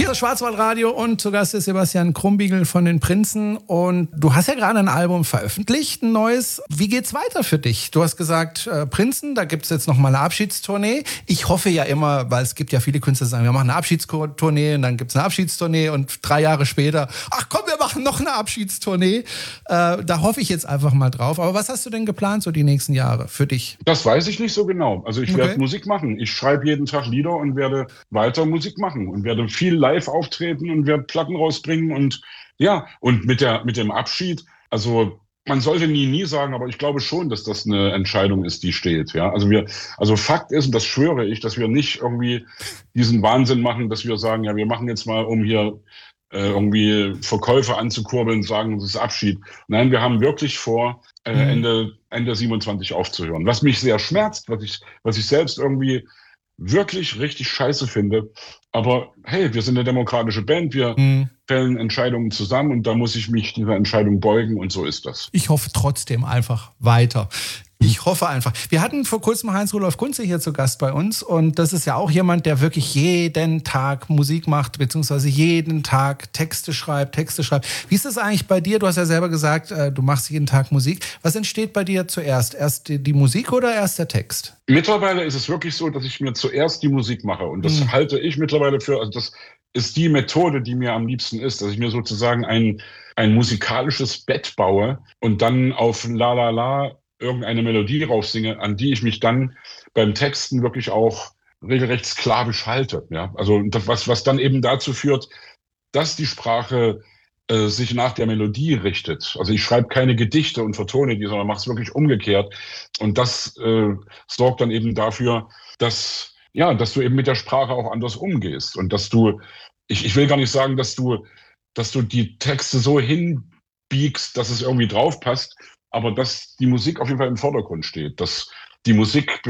Hier ist Schwarzwaldradio und zu Gast ist Sebastian Krumbiegel von den Prinzen. Und du hast ja gerade ein Album veröffentlicht, ein neues. Wie geht's weiter für dich? Du hast gesagt, Prinzen, da gibt's jetzt nochmal eine Abschiedstournee. Ich hoffe ja immer, weil es gibt ja viele Künstler, die sagen, wir machen eine Abschiedstournee und dann gibt's eine Abschiedstournee und 3 Jahre später, ach komm, wir machen noch eine Abschiedstournee. Da hoffe ich jetzt einfach mal drauf. Aber was hast du denn geplant so die nächsten Jahre für dich? Das weiß ich nicht so genau. Also ich werde Musik machen. Ich schreibe jeden Tag Lieder und werde weiter Musik machen und werde viel live auftreten und werde Platten rausbringen und ja, und mit dem Abschied, also man sollte nie sagen, aber ich glaube schon, dass das eine Entscheidung ist, die steht. Ja, also Fakt ist, und das schwöre ich, dass wir nicht irgendwie diesen Wahnsinn machen, dass wir sagen, ja, wir machen jetzt mal, um hier irgendwie Verkäufe anzukurbeln, sagen, das ist Abschied. Nein, wir haben wirklich vor, Ende 27 aufzuhören. Was mich sehr schmerzt, was ich selbst irgendwie wirklich richtig scheiße finde. Aber hey, wir sind eine demokratische Band, wir fällen Entscheidungen zusammen und da muss ich mich dieser Entscheidung beugen und so ist das. Ich hoffe trotzdem einfach weiter. Ich hoffe einfach. Wir hatten vor kurzem Heinz-Rudolf Kunze hier zu Gast bei uns und das ist ja auch jemand, der wirklich jeden Tag Musik macht, beziehungsweise jeden Tag Texte schreibt. Wie ist das eigentlich bei dir? Du hast ja selber gesagt, du machst jeden Tag Musik. Was entsteht bei dir zuerst? Erst die Musik oder erst der Text? Mittlerweile ist es wirklich so, dass ich mir zuerst die Musik mache und das halte ich mittlerweile für, also das ist die Methode, die mir am liebsten ist, dass ich mir sozusagen ein musikalisches Bett baue und dann auf La La La irgendeine Melodie raufsinge, an die ich mich dann beim Texten wirklich auch regelrecht sklavisch halte. Ja? Also das, was dann eben dazu führt, dass die Sprache sich nach der Melodie richtet. Also ich schreibe keine Gedichte und vertone die, sondern mache es wirklich umgekehrt. Und das sorgt dann eben dafür, dass du eben mit der Sprache auch anders umgehst und dass du, ich will gar nicht sagen, dass du die Texte so hinbiegst, dass es irgendwie drauf passt, aber dass die Musik auf jeden Fall im Vordergrund steht, dass die Musik